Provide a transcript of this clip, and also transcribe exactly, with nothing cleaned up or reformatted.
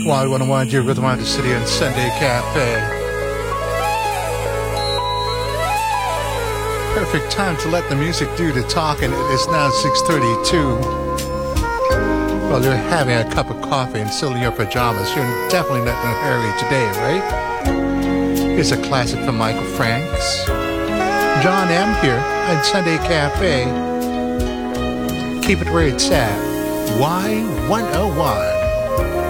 Y one oh one, your Rhythm of the City and Sunday Cafe. Perfect time to let the music do the talking. It is now six thirty-two. Well, you're having a cup of coffee and still in your pajamas. You're definitely not in a hurry today, right? Here's a classic from Michael Franks. John M. here at Sunday Cafe. Keep it where it's at. Y one oh one.